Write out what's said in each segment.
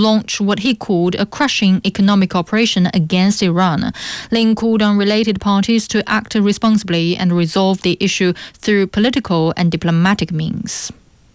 launch what he called a crushing economic operation against Iran. Lin called on related parties to act responsibly and resolve the issue through political and diplomatic means.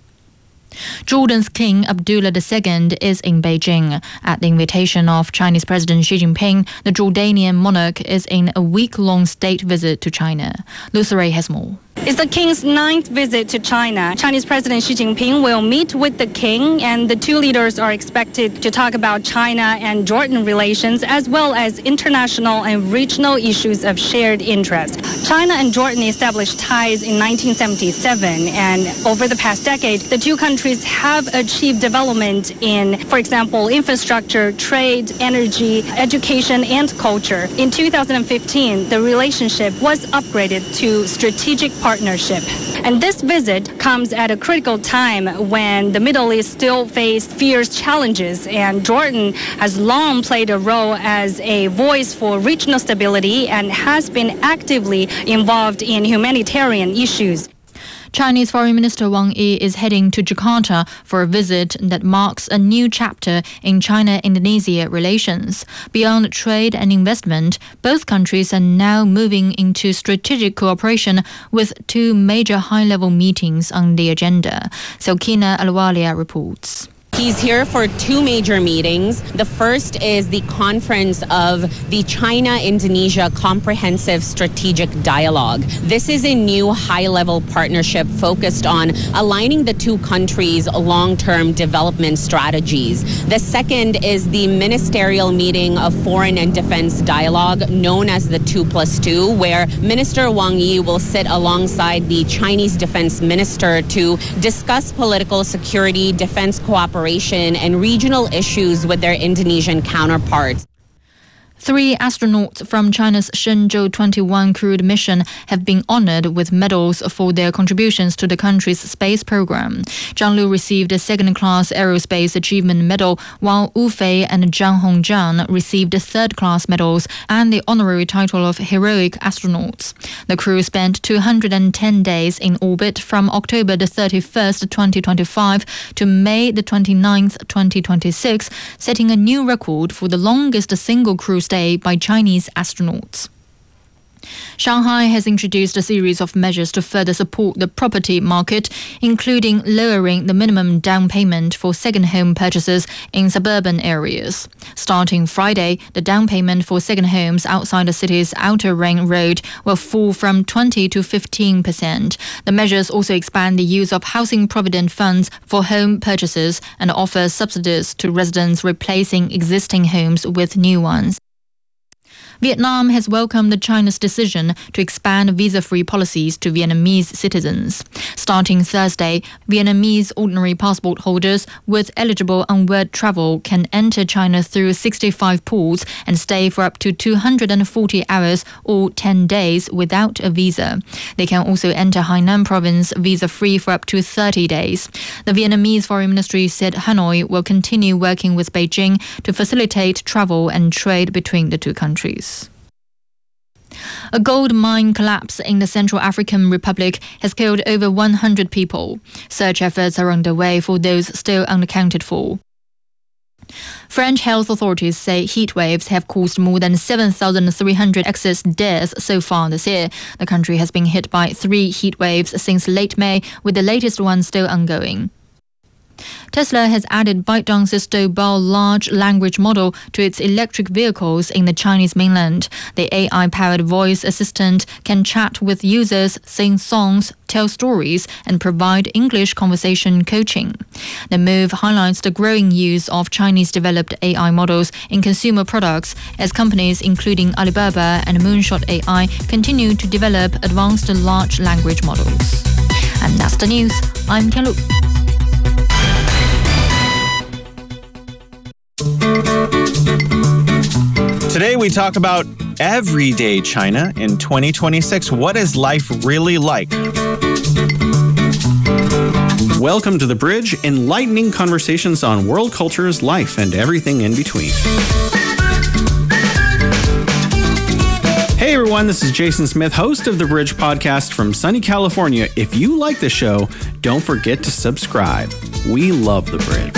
Jordan's King Abdullah II is in Beijing. At the invitation of Chinese President Xi Jinping, the Jordanian monarch is in a week-long state visit to China. Lucere has more. It's the King's 9th visit to China. Chinese President Xi Jinping will meet with the King, and the two leaders are expected to talk about China and Jordan relations, as well as international and regional issues of shared interest. China and Jordan established ties in 1977, and over the past decade, the two countries have achieved development in, for example, infrastructure, trade, energy, education, and culture. In 2015, the relationship was upgraded to strategic partnership. And this visit comes at a critical time when the Middle East still faces fierce challenges, and Jordan has long played a role as a voice for regional stability and has been actively involved in humanitarian issues. Chinese Foreign Minister Wang Yi is heading to Jakarta for a visit that marks a new chapter in China-Indonesia relations. Beyond trade and investment, both countries are now moving into strategic cooperation with two major high-level meetings on the agenda. Selkina Alwalia reports. He's here for two major meetings. The first is the conference of the China-Indonesia Comprehensive Strategic Dialogue. This is a new high-level partnership focused on aligning the two countries' long-term development strategies. The second is the ministerial meeting of Foreign and Defense Dialogue, known as the 2+2, where Minister Wang Yi will sit alongside the Chinese Defense Minister to discuss political security, defense cooperation, and regional issues with their Indonesian counterparts. 3 astronauts from China's Shenzhou 21 crewed mission have been honored with medals for their contributions to the country's space program. Zhang Lu received a second-class Aerospace Achievement Medal, while Wu Fei and Zhang Hongjian received third-class medals and the honorary title of Heroic Astronauts. The crew spent 210 days in orbit from October the 31st, 2025 to May the 29th, 2026, setting a new record for the longest single crew stay by Chinese astronauts. Shanghai has introduced a series of measures to further support the property market, including lowering the minimum down payment for second home purchases in suburban areas. Starting Friday, the down payment for second homes outside the city's outer ring road will fall from 20% to 15%. The measures also expand the use of housing provident funds for home purchases and offer subsidies to residents replacing existing homes with new ones. Vietnam has welcomed China's decision to expand visa-free policies to Vietnamese citizens. Starting Thursday, Vietnamese ordinary passport holders with eligible onward travel can enter China through 65 ports and stay for up to 240 hours or 10 days without a visa. They can also enter Hainan province visa-free for up to 30 days. The Vietnamese Foreign Ministry said Hanoi will continue working with Beijing to facilitate travel and trade between the two countries. A gold mine collapse in the Central African Republic has killed over 100 people. Search efforts are underway for those still unaccounted for. French health authorities say heat waves have caused more than 7,300 excess deaths so far this year. The country has been hit by 3 heat waves since late May, with the latest one still ongoing. Tesla has added ByteDance's Doubao large language model to its electric vehicles in the Chinese mainland. The AI-powered voice assistant can chat with users, sing songs, tell stories, and provide English conversation coaching. The move highlights the growing use of Chinese-developed AI models in consumer products as companies including Alibaba and Moonshot AI continue to develop advanced large language models. And that's the news. I'm Tianlu. Today we talk about everyday China in 2026. What is life really like? Welcome to The Bridge, enlightening conversations on world cultures, life, and everything in between. Hey everyone, this is Jason Smith, host of The Bridge podcast from sunny California. If you like the show, don't forget to subscribe. We love The Bridge.